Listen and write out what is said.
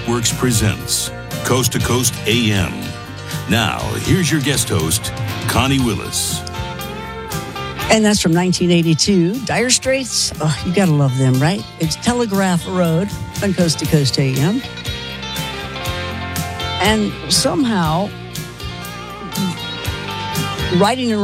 Networks presents Coast to Coast AM. Now, here's your guest host, Connie Willis. And that's from 1982. Dire Straits, oh, you gotta love them, right? It's Telegraph Road on Coast to Coast AM. And somehow, writing